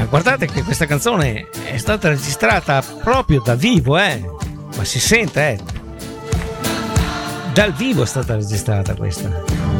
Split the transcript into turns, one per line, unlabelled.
Ma guardate che questa canzone è stata registrata proprio da vivo, ma si sente, dal vivo è stata registrata questa.